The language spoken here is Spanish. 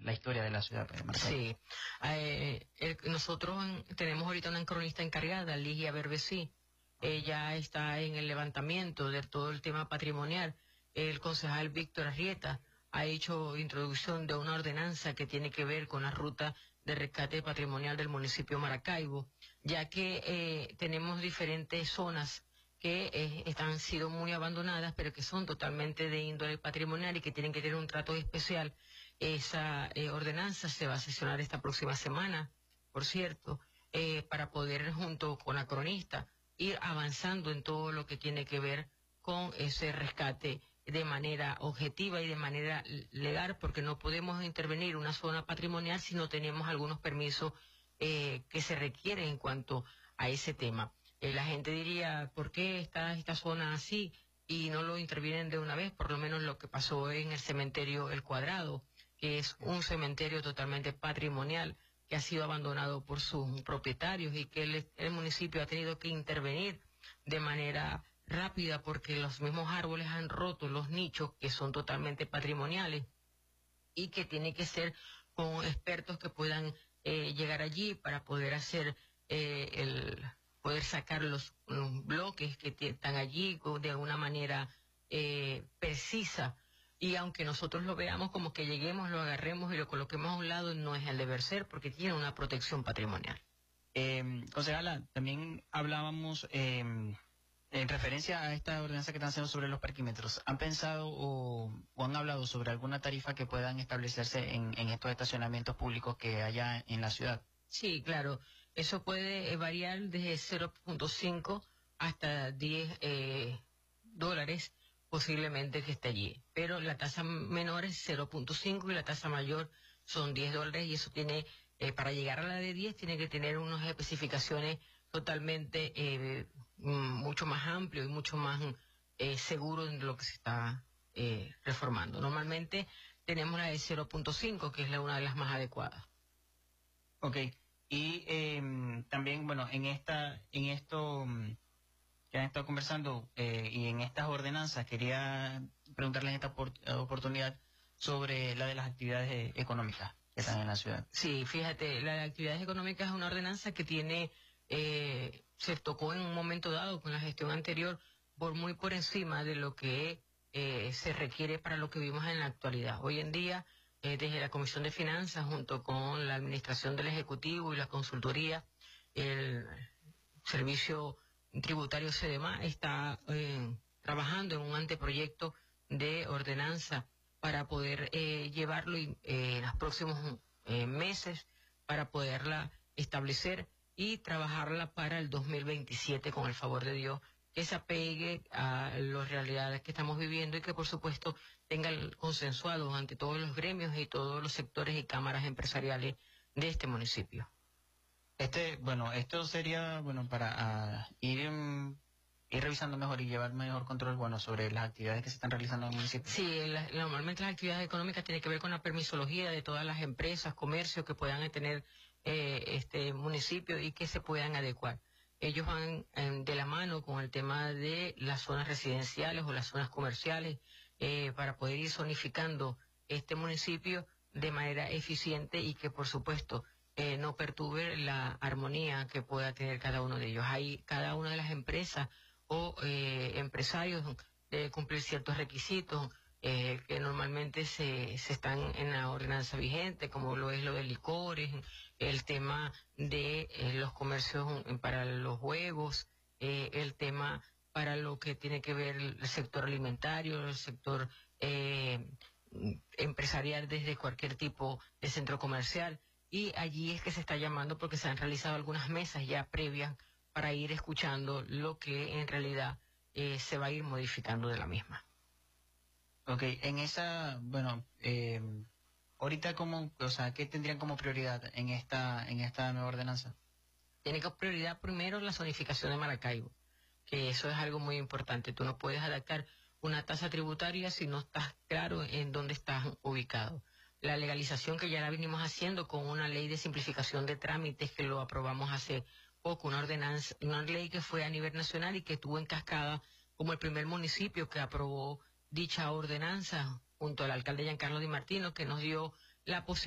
la historia de la ciudad de Maracaibo. Sí, nosotros tenemos ahorita una cronista encargada, Ligia Berbesí. Ella está en el levantamiento de todo el tema patrimonial. El concejal Víctor Arrieta ha hecho introducción de una ordenanza que tiene que ver con la ruta de rescate patrimonial del municipio de Maracaibo, ya que tenemos diferentes zonas que han sido muy abandonadas, pero que son totalmente de índole patrimonial y que tienen que tener un trato especial. Esa ordenanza se va a sesionar esta próxima semana, por cierto, para poder, junto con la cronista, ir avanzando en todo lo que tiene que ver con ese rescate de manera objetiva y de manera legal, porque no podemos intervenir una zona patrimonial si no tenemos algunos permisos que se requieren en cuanto a ese tema. La gente diría, ¿por qué está esta zona así? Y no lo intervienen de una vez, por lo menos lo que pasó en el cementerio El Cuadrado, que es un cementerio totalmente patrimonial, que ha sido abandonado por sus propietarios y que el municipio ha tenido que intervenir de manera rápida porque los mismos árboles han roto los nichos que son totalmente patrimoniales y que tiene que ser con expertos que puedan llegar allí para poder hacer poder sacar los bloques que están allí de una manera precisa. Y aunque nosotros lo veamos como que lleguemos, lo agarremos y lo coloquemos a un lado, no es el deber ser porque tiene una protección patrimonial. Concejala, también hablábamos en referencia a esta ordenanza que están haciendo sobre los parquímetros. ¿Han pensado o han hablado sobre alguna tarifa que puedan establecerse en estos estacionamientos públicos que haya en la ciudad? Sí, claro. Eso puede variar desde 0.5 hasta 10 dólares posiblemente que esté allí. Pero la tasa menor es 0.5 y la tasa mayor son 10 dólares y eso tiene, para llegar a la de 10 tiene que tener unas especificaciones totalmente mucho más amplio y mucho más seguro de lo que se está reformando. Normalmente tenemos la de 0.5, que es una de las más adecuadas. Ok, y también, bueno, en esto que han estado conversando y en estas ordenanzas, quería preguntarles en esta oportunidad sobre la de las actividades económicas que están en la ciudad. Sí, fíjate, la de actividades económicas es una ordenanza que tiene, se tocó en un momento dado con la gestión anterior, muy por encima de lo que se requiere para lo que vivimos en la actualidad. Hoy en día, desde la Comisión de Finanzas, junto con la Administración del Ejecutivo y la Consultoría, el Servicio Tributario CEDEMA está trabajando en un anteproyecto de ordenanza para poder llevarlo en los próximos meses para poderla establecer y trabajarla para el 2027 con el favor de Dios, que se apegue a las realidades que estamos viviendo y que por supuesto tenga el consensuado ante todos los gremios y todos los sectores y cámaras empresariales de este municipio. Bueno, esto sería, bueno, para ir revisando mejor y llevar mejor control, bueno, sobre las actividades que se están realizando en el municipio. Sí, normalmente las actividades económicas tienen que ver con la permisología de todas las empresas, comercios que puedan tener este municipio y que se puedan adecuar. Ellos van de la mano con el tema de las zonas residenciales o las zonas comerciales para poder ir zonificando este municipio de manera eficiente y que por supuesto no perturbe la armonía que pueda tener cada uno de ellos. Hay cada una de las empresas o empresarios debe cumplir ciertos requisitos que normalmente se están en la ordenanza vigente, como lo es lo de licores, el tema de los comercios para los huevos, el tema para lo que tiene que ver el sector alimentario, el sector empresarial desde cualquier tipo de centro comercial. Y allí es que se está llamando porque se han realizado algunas mesas ya previas para ir escuchando lo que en realidad se va a ir modificando de la misma. Ok, en esa, bueno, ahorita como, o sea, ¿qué tendrían como prioridad en esta nueva ordenanza? Tiene como prioridad primero la zonificación de Maracaibo, que eso es algo muy importante. Tú no puedes adaptar una tasa tributaria si no estás claro en dónde estás ubicado. La legalización que ya la venimos haciendo con una ley de simplificación de trámites que lo aprobamos hace poco, una ordenanza, una ley que fue a nivel nacional y que estuvo en Cascada como el primer municipio que aprobó dicha ordenanza junto al alcalde Giancarlo Di Martino, que nos dio la posibilidad